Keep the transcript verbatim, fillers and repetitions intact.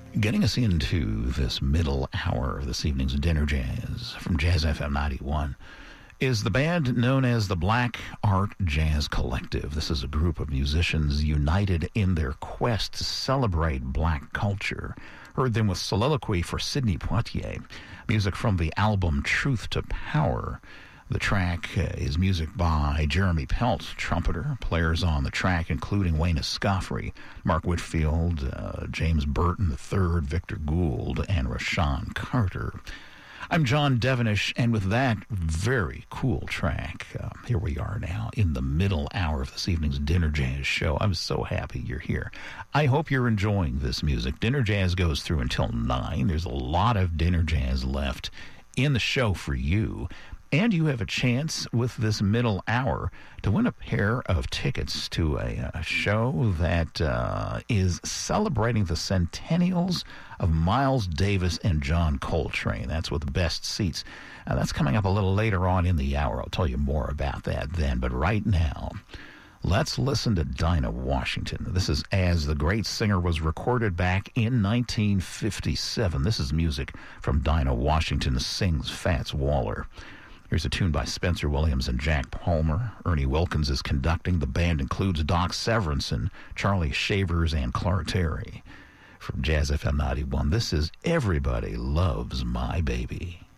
Getting us into this middle hour of this evening's Dinner Jazz from Jazz F M ninety-one is the band known as the Black Art Jazz Collective. This is a group of musicians united in their quest to celebrate black culture. Heard them with Soliloquy for Sidney Poitier, music from the album Truth to Power. The track uh, is music by Jeremy Pelt, trumpeter. Players on the track including Wayne Escoffery, Mark Whitfield, uh, James Burton the third, Victor Gould, and Rashawn Carter. I'm John Devenish, and with that very cool track, uh, here we are now in the middle hour of this evening's Dinner Jazz show. I'm so happy you're here. I hope you're enjoying this music. Dinner Jazz goes through until nine. There's a lot of Dinner Jazz left in the show for you. And you have a chance with this middle hour to win a pair of tickets to a, a show that uh, is celebrating the centennials of Miles Davis and John Coltrane. That's with the best seats. Uh, that's coming up a little later on in the hour. I'll tell you more about that then. But right now, let's listen to Dinah Washington. This is As the Great Singer was recorded back in nineteen fifty-seven. This is music from Dinah Washington Sings Fats Waller. Here's a tune by Spencer Williams and Jack Palmer. Ernie Wilkins is conducting. The band includes Doc Severinsen, Charlie Shavers, and Clark Terry. From Jazz F M ninety-one, this is Everybody Loves My Baby.